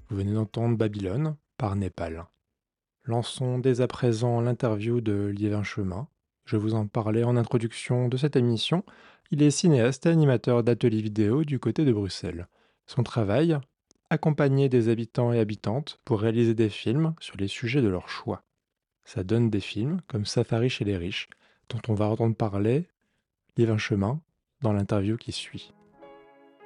Vous venez d'entendre Babylone par Népal. Lançons dès à présent l'interview de Liévin Chemin. Je vous en parlais en introduction de cette émission. Il est cinéaste et animateur d'ateliers vidéo du côté de Bruxelles. Son travail, accompagner des habitants et habitantes pour réaliser des films sur les sujets de leur choix. Ça donne des films comme Safari chez les riches, dont on va entendre parler Liévin Chemin dans l'interview qui suit.